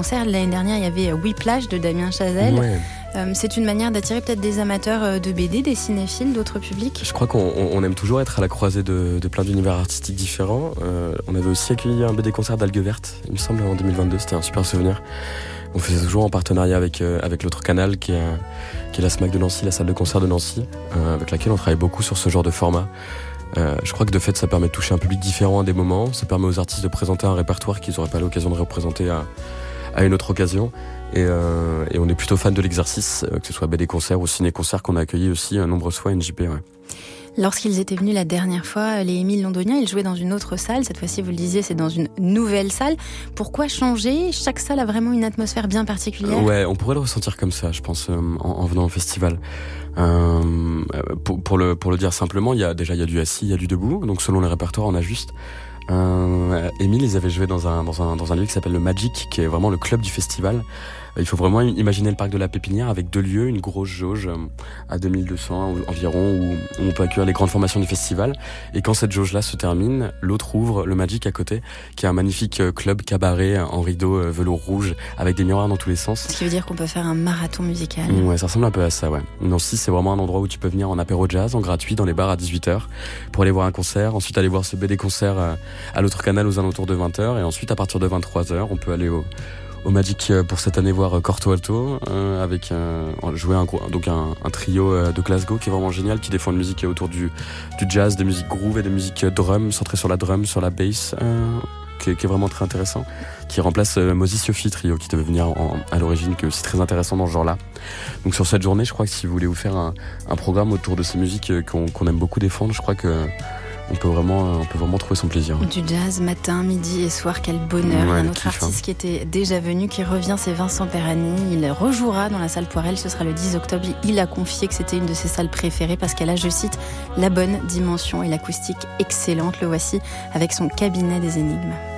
concerts. L'année dernière, il y avait Whiplash de Damien Chazelle. Ouais. C'est une manière d'attirer peut-être des amateurs de BD, des cinéphiles, d'autres publics. Je crois qu'on aime toujours être à la croisée de plein d'univers artistiques différents. On avait aussi accueilli un BD concert d'Algue Verte, il me semble, en 2022. C'était un super souvenir. On faisait toujours en partenariat avec l'autre canal qui est la SMAC de Nancy, la salle de concert de Nancy, avec laquelle on travaille beaucoup sur ce genre de format. Je crois que de fait ça permet de toucher un public différent à des moments, ça permet aux artistes de présenter un répertoire qu'ils n'auraient pas l'occasion de représenter à une autre occasion. Et on est plutôt fan de l'exercice, que ce soit BD concert ou ciné-concert qu'on a accueilli aussi nombreuses fois à NJP. Ouais. Lorsqu'ils étaient venus la dernière fois, les Émile Londoniens, ils jouaient dans une autre salle. Cette fois-ci, vous le disiez, c'est dans une nouvelle salle. Pourquoi changer ? Chaque salle a vraiment une atmosphère bien particulière. Ouais, on pourrait le ressentir comme ça, je pense, en venant au festival. Pour le dire simplement, il y a du assis, il y a du debout. Donc selon les répertoires, on ajuste. Émile, ils avaient joué dans un lieu qui s'appelle le Magic, qui est vraiment le club du festival. Il faut vraiment imaginer le parc de la Pépinière avec 2 lieux, une grosse jauge à 2200 environ où on peut accueillir les grandes formations du festival. Et quand cette jauge-là se termine, l'autre ouvre le Magic à côté, qui est un magnifique club cabaret en rideau velours rouge avec des miroirs dans tous les sens. Ce qui veut dire qu'on peut faire un marathon musical. Ouais, ça ressemble un peu à ça, ouais. Nancy, c'est vraiment un endroit où tu peux venir en apéro jazz, en gratuit, dans les bars à 18h, pour aller voir un concert, ensuite aller voir ce BD concert à l'autre canal aux alentours de 20h, et ensuite à partir de 23h, on peut aller au Magic pour cette année voir Corto Alto avec jouer un trio de Glasgow qui est vraiment génial, qui défend une musique autour du jazz, des musiques groove et des musiques drum, centrées sur la drum, sur la bass, qui est vraiment très intéressant, qui remplace Moses Yofi trio qui devait venir à l'origine, qui est aussi très intéressant dans ce genre-là. Donc sur cette journée, je crois que si vous voulez vous faire un programme autour de ces musiques qu'on aime beaucoup défendre, je crois que on peut vraiment trouver son plaisir. Du jazz matin, midi et soir, quel bonheur. Ouais, un autre artiste qui était déjà venu, qui revient, c'est Vincent Perani. Il rejouera dans la salle Poirel, ce sera le 10 octobre. Il a confié que c'était une de ses salles préférées parce qu'elle a, je cite, la bonne dimension et l'acoustique excellente. Le voici avec son cabinet des énigmes.